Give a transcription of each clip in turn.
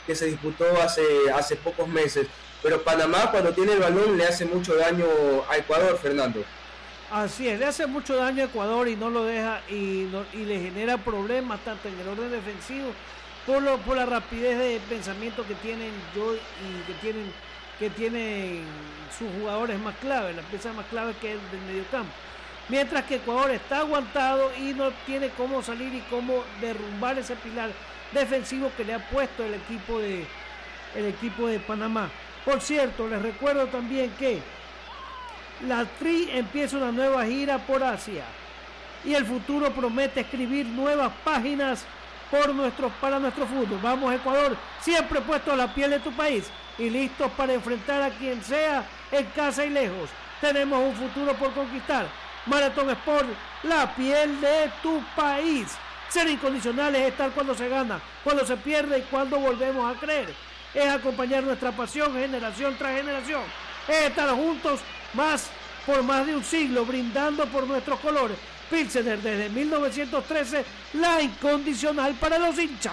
que se disputó hace pocos meses. Pero Panamá, cuando tiene el balón, le hace mucho daño a Ecuador, Fernando. Así es, le hace mucho daño a Ecuador y no lo deja y le genera problemas tanto en el orden defensivo por la rapidez de pensamiento que tienen que tienen sus jugadores más claves, la pieza más clave que es del mediocampo. Mientras que Ecuador está aguantado y no tiene cómo salir y cómo derrumbar ese pilar defensivo que le ha puesto el equipo de Panamá. Por cierto, les recuerdo también que la Tri empieza una nueva gira por Asia y el futuro promete escribir nuevas páginas para nuestro fútbol. Vamos, Ecuador, siempre puesto a la piel de tu país y listos para enfrentar a quien sea en casa y lejos. Tenemos un futuro por conquistar. Maratón Sport, la piel de tu país. Ser incondicional es estar cuando se gana, cuando se pierde y cuando volvemos a creer. Es acompañar nuestra pasión generación tras generación. Es estar juntos por más de un siglo, brindando por nuestros colores. Pilsener desde 1913, la incondicional para los hinchas.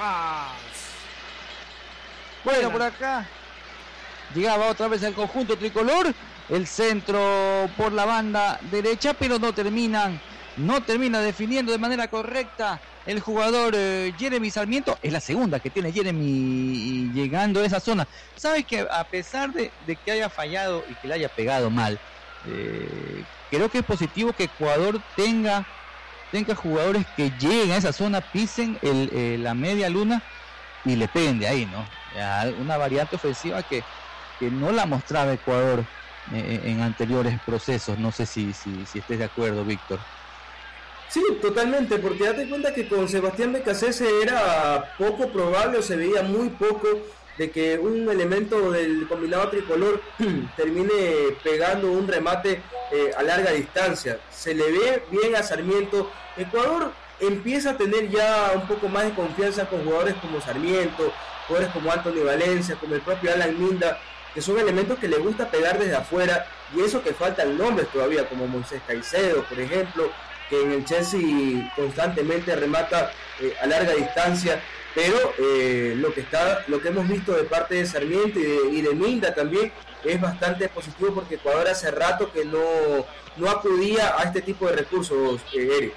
Bueno, por acá llegaba otra vez el conjunto tricolor, el centro por la banda derecha, pero no termina definiendo de manera correcta el jugador Jeremy Sarmiento. Es la segunda que tiene Jeremy llegando a esa zona. Sabe que a pesar de que haya fallado y que le haya pegado mal, creo que es positivo que Ecuador tenga jugadores que lleguen a esa zona, pisen la media luna y le peguen de ahí, ¿no? Una variante ofensiva que no la mostraba Ecuador en anteriores procesos. No sé si estés de acuerdo, Víctor. Sí, totalmente, porque date cuenta que con Sebastián Becasese era poco probable, o se veía muy poco de que un elemento del combinado tricolor termine pegando un remate a larga distancia. Se le ve bien a Sarmiento. Ecuador empieza a tener ya un poco más de confianza con jugadores como Sarmiento, jugadores como Anthony Valencia, como el propio Alan Minda, que son elementos que le gusta pegar desde afuera, y eso que faltan nombres todavía, como Moisés Caicedo, por ejemplo, que en el Chelsea constantemente remata a larga distancia. Pero lo que hemos visto de parte de Sarmiento y de Minda también es bastante positivo, porque Ecuador hace rato que no acudía a este tipo de recursos, Eric.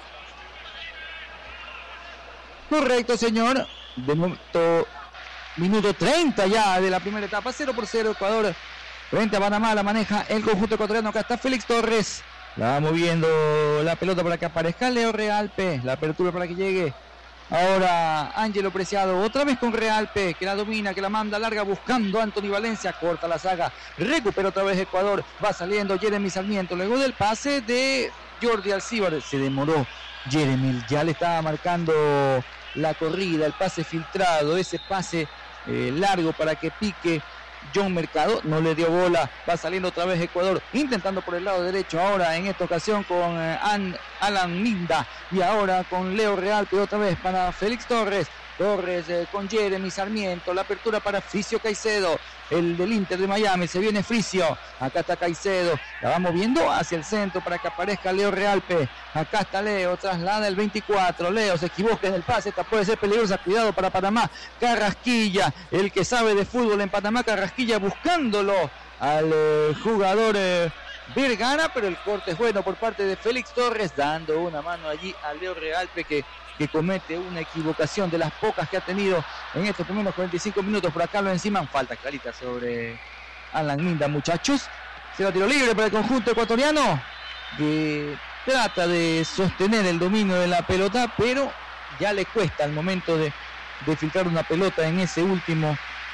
Correcto, señor. De momento, minuto 30 ya de la primera etapa, 0-0 Ecuador frente a Panamá. La maneja el conjunto ecuatoriano. Acá está Félix Torres, la va moviendo la pelota para que aparezca Leo Realpe, la apertura para que llegue ahora Ángelo Preciado, otra vez con Realpe, que la domina, que la manda larga buscando a Anthony Valencia, corta la saga, recupera otra vez Ecuador, va saliendo Jeremy Sarmiento, luego del pase de Jordi Alcíbar, se demoró Jeremy, ya le estaba marcando la corrida, el pase filtrado, ese pase largo para que pique John Mercado, no le dio bola, va saliendo otra vez Ecuador, intentando por el lado derecho, ahora en esta ocasión con Alan Minda, y ahora con Leo Realpe, otra vez para Félix Torres, con Jeremy Sarmiento, la apertura para Fricio Caicedo, el del Inter de Miami, se viene Fricio, acá está Caicedo, la vamos viendo hacia el centro para que aparezca Leo Realpe, acá está Leo, traslada el 24, Leo se equivoca en el pase, esta puede ser peligrosa, cuidado para Panamá, Carrasquilla, el que sabe de fútbol en Panamá, Carrasquilla buscándolo al jugador Vergara, pero el corte es bueno por parte de Félix Torres, dando una mano allí a Leo Realpe que comete una equivocación de las pocas que ha tenido en estos primeros 45 minutos. Por acá lo enciman, falta clarita sobre Alan Minda, muchachos. Será tiro libre para el conjunto ecuatoriano, que trata de sostener el dominio de la pelota, pero ya le cuesta al momento de filtrar una pelota en ese último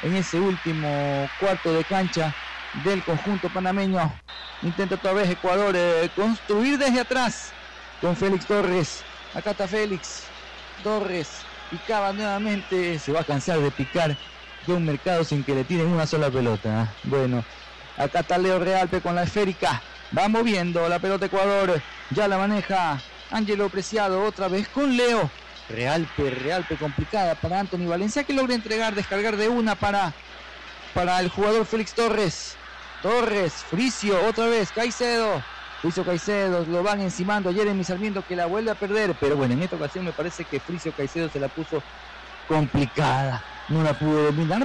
cuarto de cancha del conjunto panameño. Intenta otra vez Ecuador construir desde atrás con Félix Torres. Acá está Félix Torres, picaba nuevamente, se va a cansar de picar John Mercado sin que le tiren una sola pelota. Bueno, acá está Leo Realpe con la esférica, va moviendo la pelota Ecuador, ya la maneja Ángelo Preciado, otra vez con Leo Realpe complicada para Anthony Valencia, que logra descargar de una para el jugador Félix Torres, Fricio, otra vez Caicedo, lo van encimando a Jeremy Sarmiento, que la vuelve a perder, pero bueno, en esta ocasión me parece que Fricio Caicedo se la puso complicada, no la pudo dominar,